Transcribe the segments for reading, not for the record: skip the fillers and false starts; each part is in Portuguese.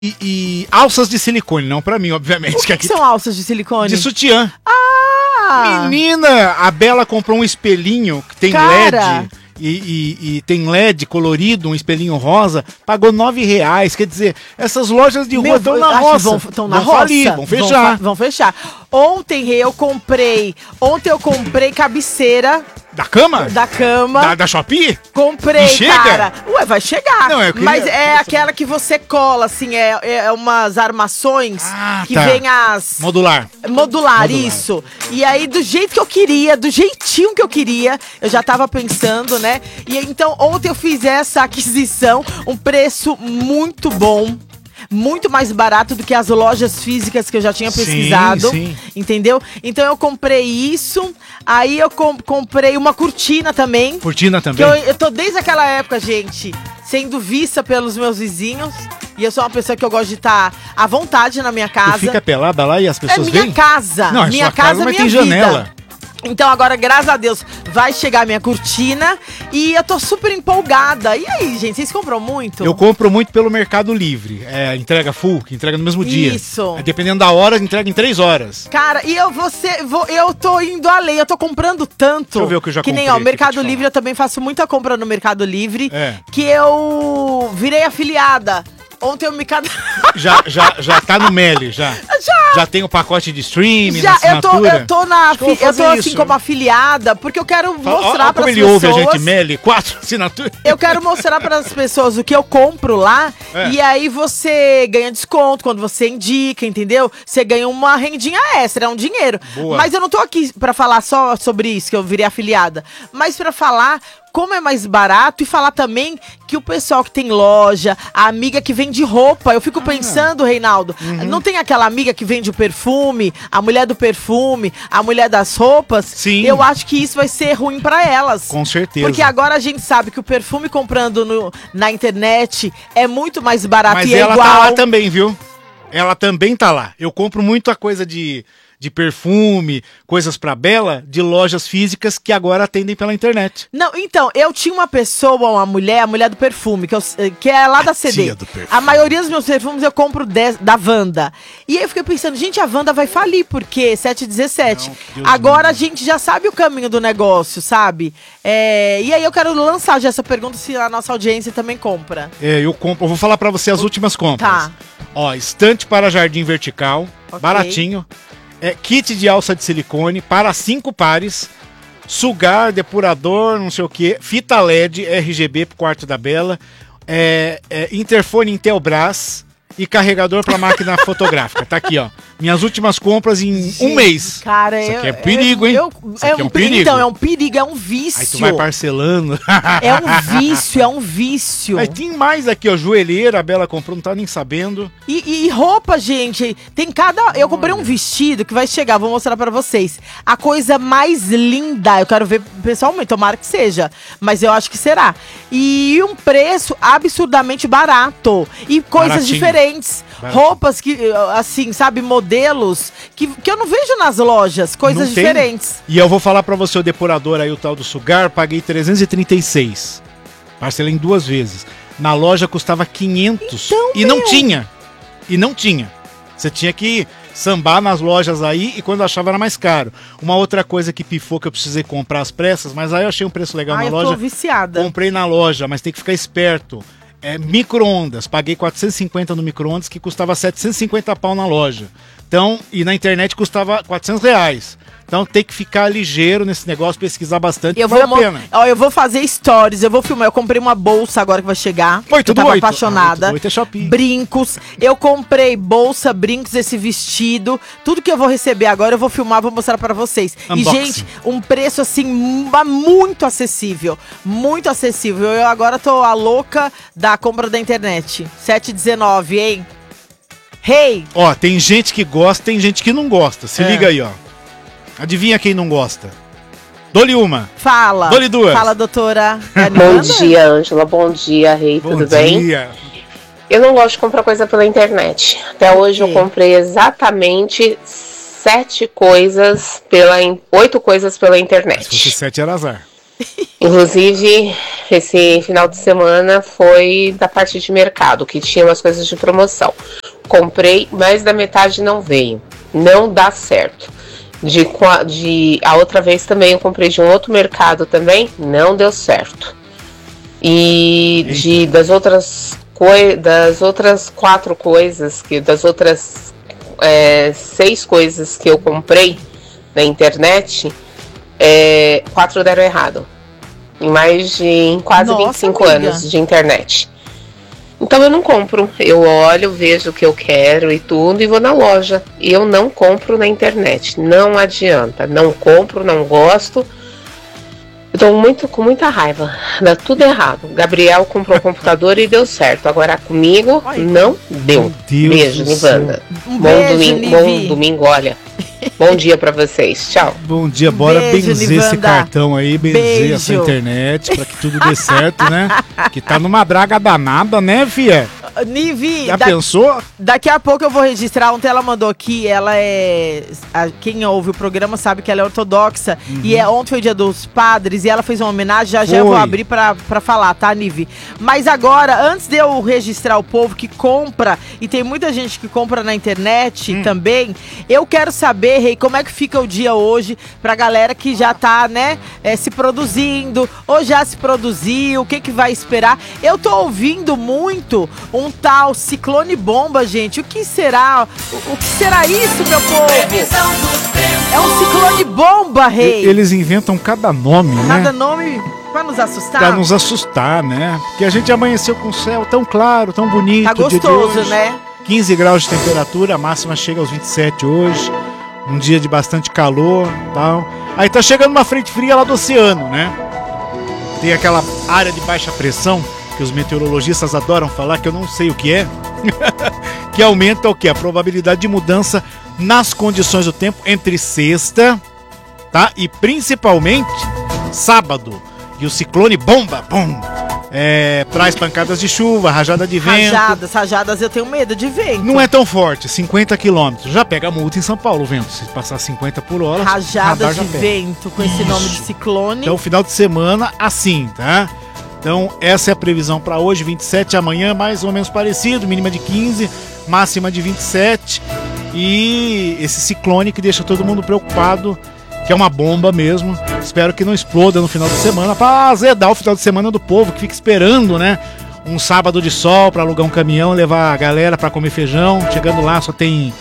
e alças de silicone, não pra mim, obviamente. O que são alças de silicone? De sutiã. Ah! Menina, a Bela comprou um espelhinho que tem LED e tem LED colorido, um espelhinho rosa, pagou R$9. Quer dizer, essas lojas de rua estão na roça. Estão na roça. Falir, vão fechar. Vão fechar. Ontem eu comprei cabeceira. Da cama? Da cama. Da Shopee? Comprei, e chega? cara. Ué, vai chegar. Não, mas é aquela que você cola, assim, é umas armações que vem as... Modular, isso. E aí, do jeito que eu queria, do jeitinho que eu queria, eu já tava pensando, né? E então, ontem eu fiz essa aquisição, um preço muito bom. Muito mais barato do que as lojas físicas que eu já tinha pesquisado. Sim. Entendeu? Então eu comprei isso. Aí eu comprei uma cortina também. Cortina também? Que eu tô desde aquela época, gente, sendo vista pelos meus vizinhos. E eu sou uma pessoa que eu gosto de estar à vontade na minha casa. Tu fica pelada lá e as pessoas vêm? É minha casa. Não, minha sua casa, mas minha tem vida. janela. Então agora, graças a Deus, vai chegar a minha cortina e eu tô super empolgada. E aí, gente, vocês compram muito? Eu compro muito pelo Mercado Livre. É, entrega full, que entrega no mesmo dia. Isso. Dependendo da hora, entrega em 3 horas. Cara, e eu tô indo além, eu tô comprando tanto. Deixa eu ver o que eu já comprei. Que nem, o Mercado Livre, eu também faço muita compra no Mercado Livre. Que eu virei afiliada. Ontem eu me já tá no Meli, já. Já tem o pacote de streaming, já, assinatura. Eu tô assim como afiliada, porque eu quero mostrar para as pessoas. Como ele ouve a gente, Meli, 4 assinaturas. Eu quero mostrar para as pessoas o que eu compro lá, e aí você ganha desconto quando você indica, entendeu? Você ganha uma rendinha extra, é um dinheiro. Boa. Mas eu não tô aqui para falar só sobre isso, que eu virei afiliada, mas para falar como é mais barato e falar também que o pessoal que tem loja, a amiga que vende roupa, eu fico pensando, Reinaldo, não tem aquela amiga que vende o perfume, a mulher do perfume, a mulher das roupas? Sim. Eu acho que isso vai ser ruim pra elas. Com certeza. Porque agora a gente sabe que o perfume comprando na internet é muito mais barato. Mas e ela igual. Tá lá também, viu? Ela também tá lá. Eu compro muita coisa de perfume, coisas pra Bela, de lojas físicas que agora atendem pela internet. Não, então, eu tinha uma pessoa, a mulher do perfume, que é lá da CD. A maioria dos meus perfumes eu compro da Wanda. E aí eu fiquei pensando, gente, a Wanda vai falir, porque 717. Agora a gente já sabe o caminho do negócio, sabe? E aí eu quero lançar já essa pergunta se a nossa audiência também compra. Eu compro, eu vou falar pra você as últimas compras. Tá. Ó, estante para jardim vertical, baratinho. Kit de alça de silicone para 5 pares, sugar, depurador, não sei o que, fita LED, RGB pro quarto da Bela, interfone Intelbras e carregador para máquina fotográfica. Tá aqui, ó. Minhas últimas compras em um mês. Cara, isso aqui é perigo, hein? Isso aqui é um perigo. Então, é um perigo, é um vício. Aí tu vai parcelando. É um vício. Aí tem mais aqui, ó, joelheira, a Bela comprou, não tá nem sabendo. E roupa, gente, tem eu comprei um vestido que vai chegar, vou mostrar pra vocês. A coisa mais linda, eu quero ver pessoalmente, tomara que seja, mas eu acho que será. E um preço absurdamente barato. E coisas diferentes. Baratinho. Roupas que, assim, sabe, modelos que eu não vejo nas lojas, coisas diferentes. E eu vou falar pra você, o depurador aí, o tal do sugar, paguei 336. Parcelei em 2 vezes. Na loja custava 500. Então, e não tinha. Você tinha que sambar nas lojas aí e quando achava era mais caro. Uma outra coisa que pifou que eu precisei comprar às pressas, mas aí eu achei um preço legal na loja. Eu tô viciada. Comprei na loja, mas tem que ficar esperto. Micro-ondas, paguei 450 no micro-ondas, que custava 750 pau na loja. Então, e na internet custava R$400. Então tem que ficar ligeiro nesse negócio, pesquisar bastante, vale a pena. Eu vou fazer stories, eu vou filmar. Eu comprei uma bolsa agora que vai chegar. Eu tava apaixonada. 8 é Shopee. Brincos. Eu comprei bolsa, brincos, esse vestido. Tudo que eu vou receber agora eu vou filmar, vou mostrar pra vocês. Unboxing. E, gente, um preço assim muito acessível. Muito acessível. Eu agora tô a louca da compra da internet. 719, hein? Hey! Ó, tem gente que gosta, tem gente que não gosta. Se liga aí, ó. Adivinha quem não gosta? Dou-lhe uma. Fala. Dou-lhe 2. Fala, doutora. Bom dia, Ângela. Bom dia, Rei. Tudo bem? Bom dia. Eu não gosto de comprar coisa pela internet. Até hoje eu comprei exatamente 8 coisas pela internet. Se fosse 7 era azar. Inclusive, esse final de semana foi da parte de mercado, que tinha umas coisas de promoção. Comprei, mais da metade não veio. Não dá certo. A outra vez também eu comprei de um outro mercado também, não deu certo. E das outras 6 coisas que eu comprei na internet, 4 deram errado. Em quase 25 anos de internet. Então eu não compro. Eu olho, vejo o que eu quero e tudo e vou na loja. E eu não compro na internet. Não adianta. Não compro, não gosto. Eu tô com muita raiva. Dá tudo errado. Gabriel comprou o computador e deu certo. Agora comigo não deu. Beijo, Nivanda. Bom domingo, olha. Bom dia pra vocês, tchau. Bom dia, bora benzer esse cartão aí, benzer essa internet pra que tudo dê certo, né? Que tá numa draga danada, né, fia? Nivi, já pensou? Daqui a pouco eu vou registrar. Ontem ela mandou aqui, ela é... Quem ouve o programa sabe que ela é ortodoxa. E ontem foi dia dos padres e ela fez uma homenagem. Já eu vou abrir pra falar, tá, Nivi? Mas agora, antes de eu registrar o povo que compra, e tem muita gente que compra na internet também, eu quero saber, Rei, como é que fica o dia hoje pra galera que já tá, né, se produzindo, ou já se produziu, o que vai esperar. Eu tô ouvindo muito um tal ciclone bomba, gente. O que será? O que será isso, meu povo? É um ciclone bomba, Rei. Eles inventam cada nome, né? Cada nome pra nos assustar. Pra nos assustar, né? Porque a gente amanheceu com o céu tão claro, tão bonito. Tá gostoso, né? 15 graus de temperatura, a máxima chega aos 27 hoje. Um dia de bastante calor, tal. Aí tá chegando uma frente fria lá do oceano, né? Tem aquela área de baixa pressão que os meteorologistas adoram falar, que eu não sei o que é, que aumenta o quê? A probabilidade de mudança nas condições do tempo entre sexta, tá? E principalmente sábado. E o ciclone bomba, bum, traz pancadas de chuva, rajada de vento. Rajadas eu tenho medo de vento. Não é tão forte, 50 km. Já pega multa em São Paulo o vento. Se passar 50 por hora, rajadas de vento com esse nome de ciclone. Então, final de semana, assim, tá? Então, essa é a previsão para hoje, 27. Amanhã, mais ou menos parecido, mínima de 15, máxima de 27. E esse ciclone que deixa todo mundo preocupado, que é uma bomba mesmo. Espero que não exploda no final de semana, para azedar o final de semana do povo, que fica esperando, né? Um sábado de sol para alugar um caminhão, levar a galera para comer feijão. Chegando lá, só tem...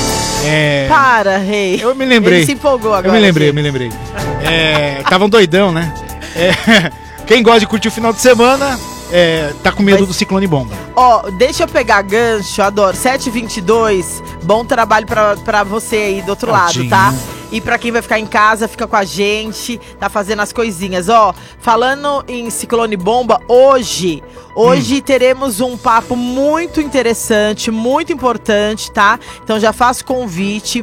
Para, Rei. Eu me lembrei. Ele se empolgou agora. Eu me lembrei. Tavam doidão, né? Quem gosta de curtir o final de semana, tá com medo do ciclone bomba. Deixa eu pegar gancho, adoro. 7h22, bom trabalho pra você aí do outro lado, tá? E pra quem vai ficar em casa, fica com a gente, tá fazendo as coisinhas. Falando em ciclone bomba, hoje teremos um papo muito interessante, muito importante, tá? Então já faço convite.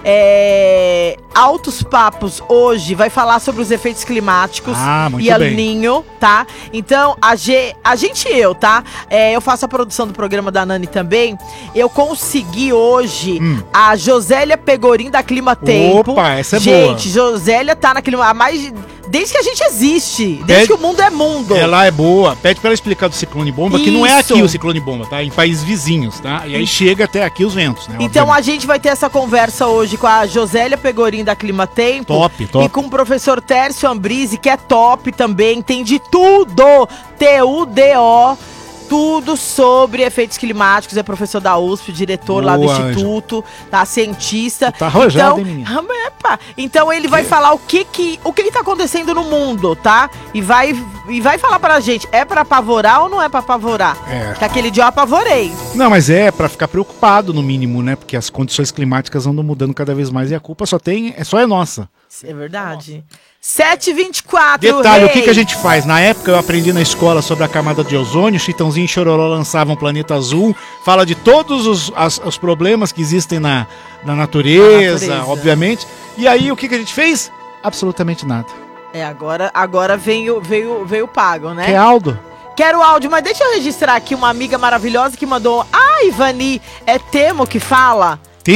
Altos Papos hoje vai falar sobre os efeitos climáticos e El Niño, tá? Então, eu, tá? Eu faço a produção do programa da Nani também. Eu consegui hoje a Josélia Pegorim da Clima Tempo. Opa, essa é boa. Gente, Josélia tá na Clima desde que a gente existe, desde que o mundo é mundo. Ela é boa. Pede pra ela explicar do ciclone bomba, que não é aqui o ciclone bomba, tá? Em países vizinhos, tá? E aí chega até aqui os ventos, né? Então a gente vai ter essa conversa hoje com a Josélia Pegorim da Clima Tempo. Top. E com o professor Tércio Ambrise, que é top também, tem de tudo. TUDO. Tudo sobre efeitos climáticos, é professor da USP, diretor lá do Instituto, tá? Cientista. Tá arrojado, hein, menino? Então ele vai falar o que tá acontecendo no mundo, tá? E vai falar pra gente, é pra apavorar ou não é pra apavorar? Que aquele dia eu apavorei. Não, mas é pra ficar preocupado no mínimo, né? Porque as condições climáticas andam mudando cada vez mais e a culpa só é nossa. É verdade. 7h24, Detalhe, o que a gente faz? Na época eu aprendi na escola sobre a camada de ozônio, Chitãozinho e Chororó lançavam Planeta Azul, fala de todos os problemas que existem na natureza, obviamente. E aí o que a gente fez? Absolutamente nada. Agora veio o pago, né? Quer áudio? Quero áudio, mas deixa eu registrar aqui uma amiga maravilhosa que mandou... Ivani, é Temo que fala? Sim.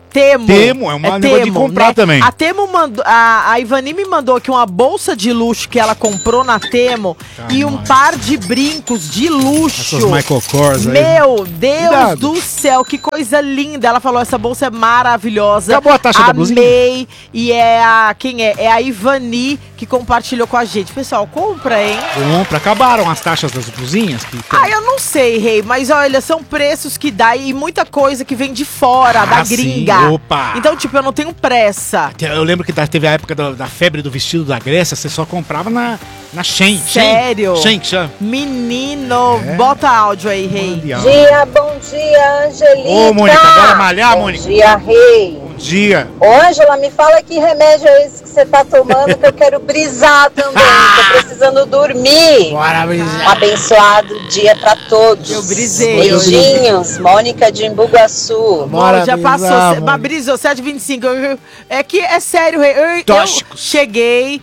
Temo. Temo, é uma negócio de comprar também. A Temo mandou, a Ivani me mandou aqui uma bolsa de luxo que ela comprou na Temo e um par de brincos de luxo. Essas Michael Kors aí. Meu Deus do céu, que coisa linda. Ela falou, essa bolsa é maravilhosa. Acabou a taxa da blusinha? Amei. E quem é? É a Ivani que compartilhou com a gente. Pessoal, compra, hein? Compra. Acabaram as taxas das blusinhas? Eu não sei, Rei, mas olha, são preços que dá e muita coisa que vem de fora, da gringa. Sim. Opa! Então, tipo, eu não tenho pressa. Eu lembro que teve a época da febre do vestido da Grécia, você só comprava na Shein. Sério? Shein, chama. Menino, bota áudio aí, Rei. Bom dia, Angelita. Ô, Mônica, bora malhar, Mônica? Bom dia, Rei. Bom dia. Ô, Ângela, me fala que remédio é esse que você tá tomando, que eu quero brisar também. Tô precisando dormir. Bora brisar. Um abençoado dia pra todos. Eu brisei. Beijinhos, Mônica de Embu-Guaçu. Bora já brisar, passou, Mônica. brisou, 7h25. É que é sério, Rei. Eu cheguei,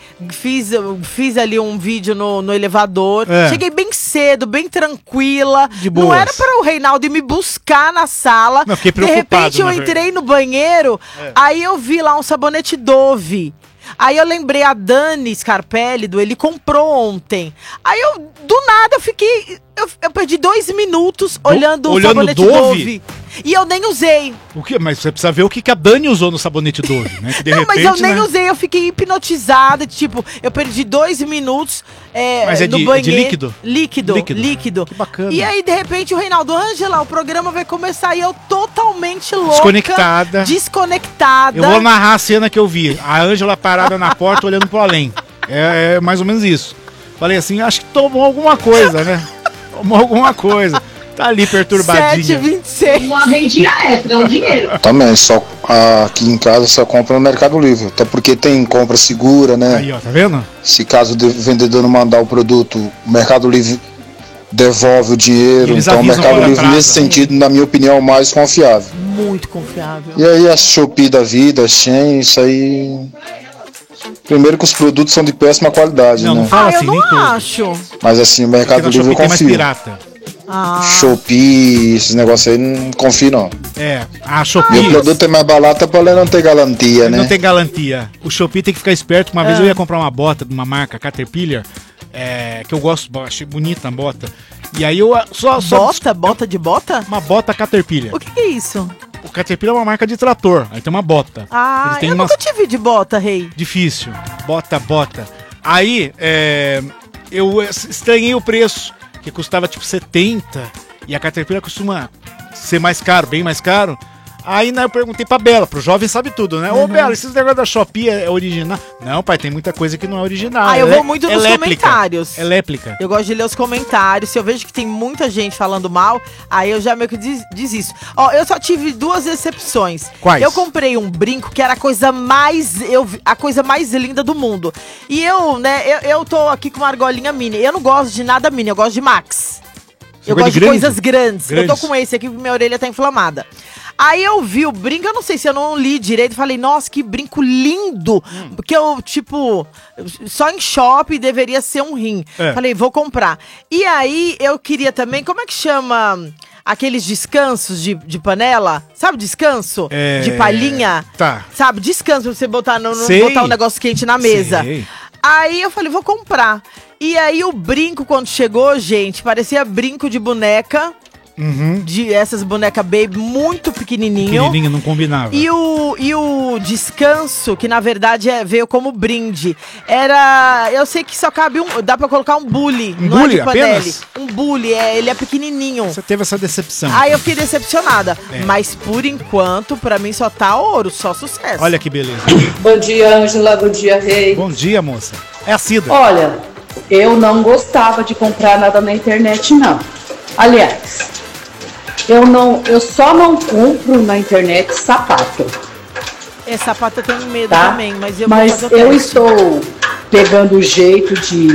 fiz ali um vídeo no elevador. Cheguei bem cedo, bem tranquila. De boas. Não era para o Reinaldo ir me buscar na sala. Não, fiquei preocupado. De repente eu entrei no banheiro, aí eu vi lá um sabonete Dove. Aí eu lembrei a Dani Scarpelli, ele comprou ontem. Aí eu, do nada, eu fiquei... Eu perdi 2 minutos olhando o sabonete Dove. E eu nem usei. O quê? Mas você precisa ver o que a Dani usou no sabonete Dove, né? Que de não, repente, mas eu nem usei, eu fiquei hipnotizada. Tipo, eu perdi 2 minutos mas no banheiro. De líquido? Líquido. Que bacana. E aí, de repente, o Reinaldo, Ângela, o programa vai começar e eu totalmente louca. Desconectada. Eu vou narrar a cena que eu vi. A Ângela parada na porta olhando pro além. É mais ou menos isso. Falei assim, acho que tomou alguma coisa, né? Tomou alguma coisa. Tá ali perturbadinha. 7h26. Uma vendinha extra, um dinheiro. Também, só aqui em casa só compra no Mercado Livre. Até porque tem compra segura, né? Aí, ó, tá vendo? Se caso o vendedor não mandar o produto, o Mercado Livre devolve o dinheiro. Eles então o avisam Mercado quando Livre, atrasa. nesse sentido, na minha opinião, é o mais confiável. Muito confiável. E aí a Shopee da vida, a Shein, isso aí... Primeiro que os produtos são de péssima qualidade, Não, né? não fala eu assim, nem não tudo. acho. Mas assim, o Mercado Porque na Livre eu Shopee tem mais confio. pirata. Shopee, esses negócios aí, não confio não. A Shopee... Meu produto é mais barato pra não ter garantia, né? Não tem garantia. O Shopee tem que ficar esperto. Uma vez eu ia comprar uma bota de uma marca, Caterpillar, que eu gosto, achei bonita a bota. E aí eu só Bota de bota? uma bota Caterpillar. O que é isso? O Caterpillar é uma marca de trator. Aí tem uma bota. Ele tem eu nunca te vi de bota, Rei. Difícil. Bota. Aí, eu estranhei o preço, que custava tipo 70, e a Caterpillar costuma ser mais caro, bem mais caro. Aí eu perguntei pra Bela, pro jovem sabe tudo, né? Ô Bela, esses negócios da Shopee é original? Não, pai, tem muita coisa que não é original. Eu vou muito nos comentários. É léplica. Eu gosto de ler os comentários. Se eu vejo que tem muita gente falando mal, aí eu já meio que desisto. Ó, eu só tive 2 decepções. Quais? Eu comprei um brinco que era a coisa mais linda do mundo. E eu tô aqui com uma argolinha mini. Eu não gosto de nada mini, eu gosto de max. Eu gosto de coisas grandes. Eu tô com esse aqui, minha orelha tá inflamada. Aí eu vi o brinco, eu não sei se eu não li direito, falei, nossa, que brinco lindo. Porque eu, só em shopping deveria ser um rim. Falei, vou comprar. E aí eu queria também, como é que chama aqueles descansos de panela? Sabe descanso? De palhinha? Tá. Sabe, descanso pra você botar, botar um negócio quente na mesa. Sei. Aí eu falei, vou comprar. E aí o brinco, quando chegou, gente, parecia brinco de boneca. De essas bonecas baby muito pequenininho. Pequenininho, não combinava. E o descanso, que na verdade veio como brinde, eu sei que só cabe dá pra colocar um bule. Um bule apenas? Um bule, ele é pequenininho. Você teve essa decepção. Aí eu fiquei decepcionada. Mas por enquanto, pra mim só tá ouro, só sucesso. Olha que beleza. Bom dia, Ângela. Bom dia, Rei. Bom dia, moça. É a Cida. Olha, eu não gostava de comprar nada na internet, não. Aliás, eu só não compro na internet sapato. Sapato eu tenho medo tá? também, mas eu estou pegando o jeito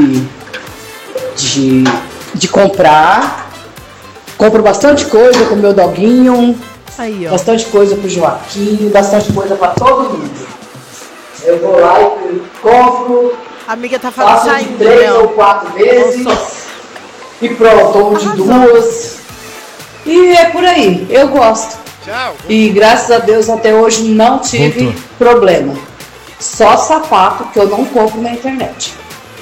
de comprar. Compro bastante coisa com o meu doguinho. Aí, ó. Bastante coisa pro Joaquim, bastante coisa para todo mundo. Eu vou lá e compro. A amiga tá falando Faço de saindo. 3 ou 4 vezes. E pronto, ou de 2. E é por aí, eu gosto. Tchau. E graças a Deus até hoje não tive problema. Só sapato que eu não compro na internet.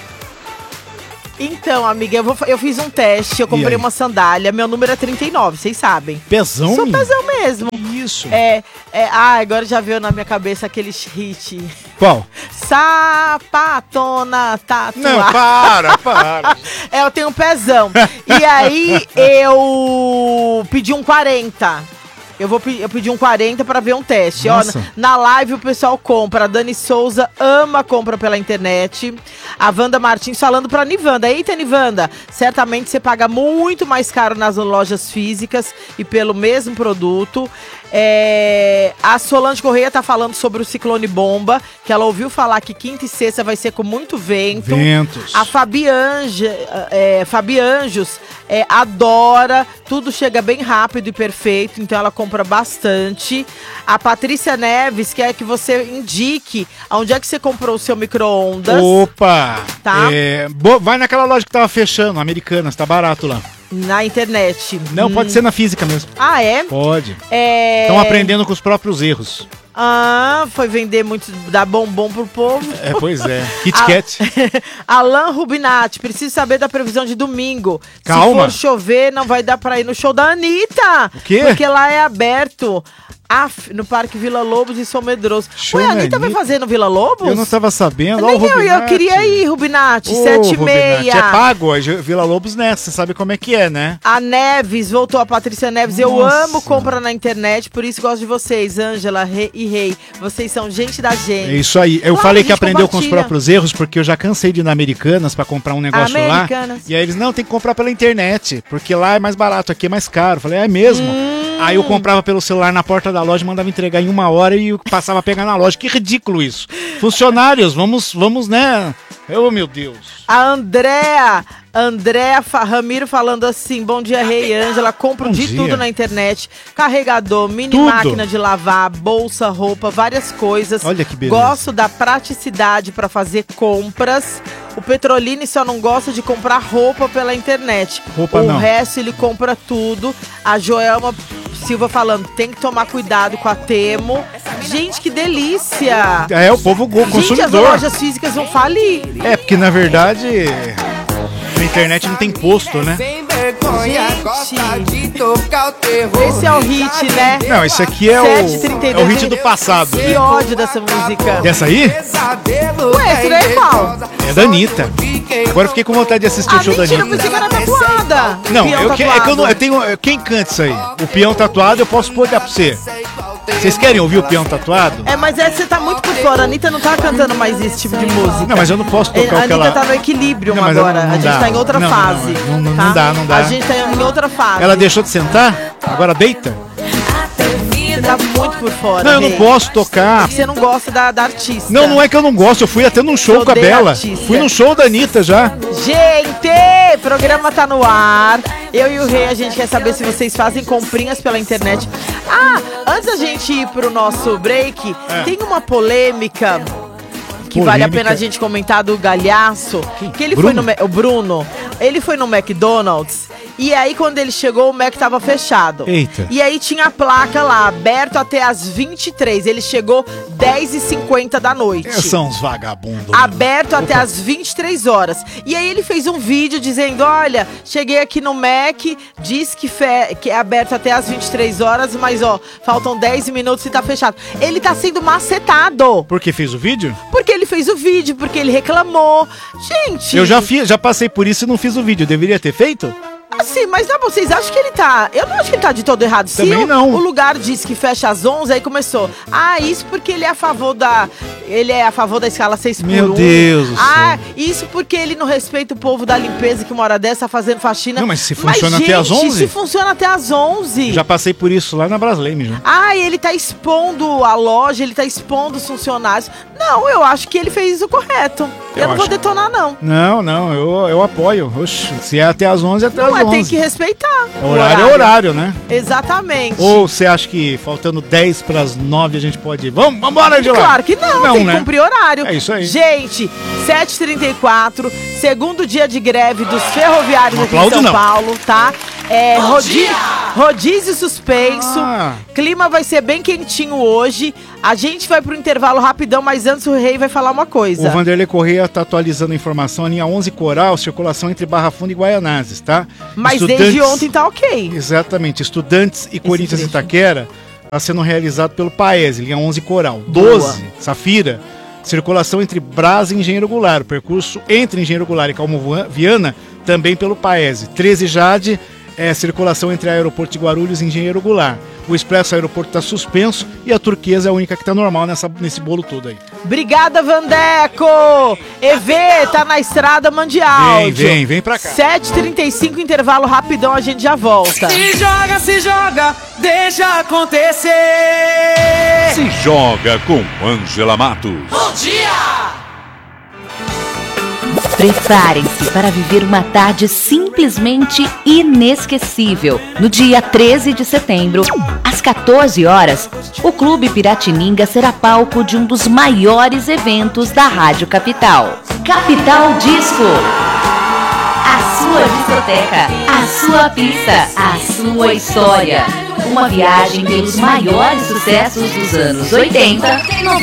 Então, amiga, eu fiz um teste, eu comprei uma sandália, meu número é 39, vocês sabem. Pezão? Sou pezão mesmo. Isso. Agora já veio na minha cabeça aquele hit. Qual? Sapatona tatuada. Não, para. Eu tenho um pezão. E aí eu pedi um 40. Eu pedi um 40 pra ver um teste. Ó, na live o pessoal compra. A Dani Souza compra pela internet. A Wanda Martins falando pra Nivanda. Eita, Nivanda, certamente você paga muito mais caro nas lojas físicas e pelo mesmo produto. A Solange Correia tá falando sobre o ciclone bomba, que ela ouviu falar que quinta e sexta vai ser com muito vento. Ventos. A Fabi Anjos adora, tudo chega bem rápido e perfeito, então ela compra bastante. A Patrícia Neves quer que você indique onde é que você comprou o seu micro-ondas. Opa! Tá? Vai naquela loja que tava fechando, Americanas, tá barato lá. Na internet. Não, pode ser na física mesmo. Ah, é? Pode. Estão aprendendo com os próprios erros. Foi vender muito, dar bombom pro povo. Pois é. Kit Kat. Alan Rubinati, preciso saber da previsão de domingo. Calma. Se for chover, não vai dar pra ir no show da Anitta. O quê? Porque lá é aberto. No Parque Vila Lobos e São Medroso. Show Ué, a Anitta vai fazer no Vila Lobos? Eu não tava sabendo. Nem eu queria ir, Rubinati, 7h30. É pago, a Vila Lobos nessa, você sabe como é que é, né? A Neves, voltou a Patrícia Neves. Nossa. Eu amo comprar na internet, por isso gosto de vocês, Ângela e Rei. Vocês são gente da gente. É isso aí. Eu falei que aprendeu com os próprios erros, porque eu já cansei de ir na Americanas pra comprar um negócio lá. E aí eles, não, tem que comprar pela internet, porque lá é mais barato, aqui é mais caro. Eu falei, é mesmo? Aí eu comprava pelo celular na porta da loja, mandava entregar em 1 hora e passava a pegar na loja. Que ridículo isso. Funcionários, vamos, né? Oh, meu Deus. A Andréa Ramiro falando assim, bom dia, Rei e Ângela, compro tudo na internet, carregador, mini máquina de lavar, bolsa, roupa, várias coisas. Olha que beleza. Gosto da praticidade para fazer compras. O Petrolini só não gosta de comprar roupa pela internet. O resto ele compra tudo. A Joelma Silva falando, tem que tomar cuidado com a Temo. Gente, que delícia! O povo consumidor. Gente, as lojas físicas vão falir. Porque na verdade na internet não tem posto, né? Gente, esse é o hit, né? Não, esse aqui é o hit do passado. Que ódio dessa música. Dessa aí? Ué, esse não é qual? É da Anitta. Agora eu fiquei com vontade de assistir o show da Anitta. Mentira, eu pensei que era tatuada. Não, eu tenho. Quem canta isso aí? O peão tatuado eu posso pôr pra você. Vocês querem ouvir o peão tatuado? Mas você tá muito por fora. A Anitta não tá cantando mais esse tipo de música. Não, mas eu não posso tocar a Anitta tá no equilíbrio agora. A gente tá em outra fase. Não dá. A gente tá em outra fase. Ela deixou de sentar? Agora deita? Você tá muito por fora. Não, eu não posso tocar. Você não gosta da artista. Não é que eu não gosto. Eu fui até num show com a Bela. Fui no show da Anitta já. Gente, o programa tá no ar. Eu e o Rei, a gente quer saber se vocês fazem comprinhas pela internet. Antes da gente ir pro nosso break, tem uma polêmica que vale a pena a gente comentar do Galhaço. Que ele foi o Bruno. Ele foi no McDonald's. E aí, quando ele chegou, o Mac tava fechado. Eita. E aí tinha a placa lá, aberto até as 23. Ele chegou 10h50 da noite. São uns vagabundos. Aberto até as 23 horas. E aí ele fez um vídeo dizendo, olha, cheguei aqui no Mac, diz que é aberto até as 23 horas, mas faltam 10 minutos e tá fechado. Ele tá sendo macetado. Por que fez o vídeo? Porque ele fez o vídeo, porque ele reclamou. Gente... Eu já passei por isso e não fiz o vídeo. Deveria ter feito? Sim, mas não, vocês acham que ele tá... Eu não acho que ele tá de todo errado. Também não. O lugar diz que fecha às 11, aí começou. Isso porque ele é a favor da... Ele é a favor da escala 6x1. Meu Deus do céu. Isso porque ele não respeita o povo da limpeza que uma hora dessa tá fazendo faxina. Não, mas se funciona até às 11? Se funciona até às 11. Já passei por isso lá na Braskem já. Ele tá expondo a loja, ele tá expondo os funcionários. Não, eu acho que ele fez o correto. Eu não vou detonar, não. Não, eu apoio. Oxe, se é até às 11, é até às 11. Tem que respeitar. Horário é horário, né? Exatamente. Ou você acha que faltando 10 para as 9 a gente pode ir? Vamos embora de lá. Claro que não, tem que cumprir horário. É isso aí. Gente, 7h34, segundo dia de greve dos ferroviários aqui em São Paulo, tá? Rodízio suspenso. Clima vai ser bem quentinho hoje. A gente vai pro intervalo rapidão, mas antes o Rei vai falar uma coisa. O Vanderlei Correia tá atualizando a informação. A linha 11 Coral, circulação entre Barra Funda e Guaianazes, tá? Mas desde ontem tá ok. Exatamente. Estudantes e Corinthians Itaquera tá sendo realizado pelo Paese, linha 11 Coral. 12, Safira, circulação entre Brás e Engenheiro Goulart. O percurso entre Engenheiro Goulart e Calmo Viana, também pelo Paese. 13 Jade, circulação entre Aeroporto de Guarulhos e Engenheiro Goulart. O Expresso Aeroporto está suspenso e a Turquesa é a única que está normal nesse bolo todo aí. Obrigada, Vandeco! EV, tá na estrada, mande áudio. Vem pra cá. 7h35, intervalo rapidão, a gente já volta. Se joga, deixa acontecer. Se joga com Ângela Matos. Bom dia! Preparem-se para viver uma tarde simplesmente inesquecível. No dia 13 de setembro, às 14 horas, o Clube Piratininga será palco de um dos maiores eventos da Rádio Capital. Capital Disco. A sua discoteca, a sua pista, a sua história. Uma viagem pelos maiores sucessos dos anos 80, 90.